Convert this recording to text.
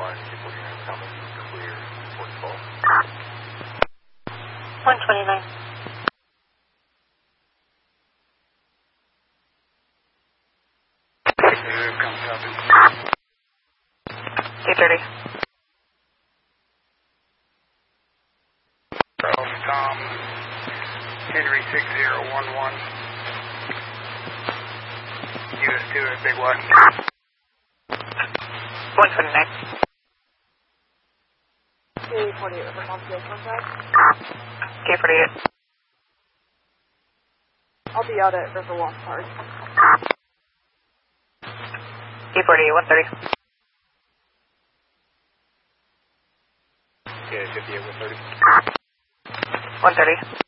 Thomas, clear, report call. 129. K30. Tom, Henry 6011, US2 at Big Y. 129. K48 River Montreal contact. K48. I'll be out at Riverwalk Park. K48, 130. Okay, 58, 130. 130.